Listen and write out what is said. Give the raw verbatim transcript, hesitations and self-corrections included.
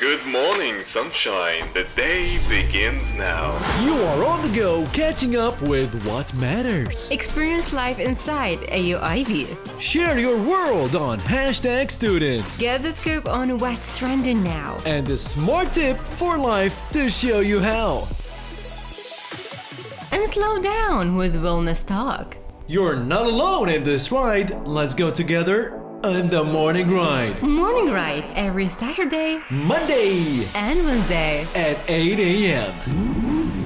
Good morning, sunshine. The day begins now. You are on the go, catching up with what matters. Experience life inside A U I B. Share your world on hashtag students. Get the scoop on what's trending now. And the smart tip for life to show you how. And slow down with wellness talk. You're not alone in this ride. Let's go together on the morning ride. Morning ride every Saturday, Monday and Wednesday at eight a.m.